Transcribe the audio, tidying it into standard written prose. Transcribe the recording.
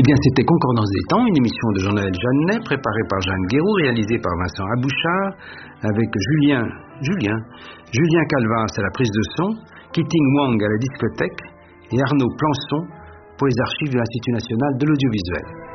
Eh bien, c'était Concordance des temps, une émission de Jean-Noël Jeannet, préparée par Jeanne Guéroux, réalisée par Vincent Abouchard, avec Julien Calvas à la prise de son, Keating Wang à la discothèque et Arnaud Plançon pour les archives de l'Institut national de l'audiovisuel.